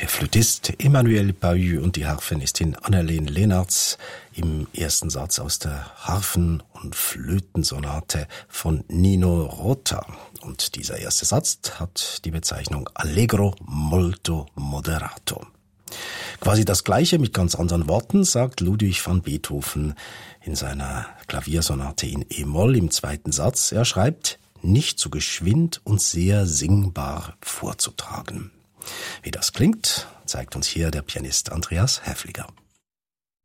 der Flötist Emmanuel Bahut und die Harfenistin Annelien Leenaerts im ersten Satz aus der Harfen- und Flötensonate von Nino Rota. Und dieser erste Satz hat die Bezeichnung Allegro molto moderato. Quasi das Gleiche mit ganz anderen Worten sagt Ludwig van Beethoven in seiner Klaviersonate in E-Moll im zweiten Satz. Er schreibt, nicht zu geschwind und sehr singbar vorzutragen. Wie das klingt, zeigt uns hier der Pianist Andreas Häfliger.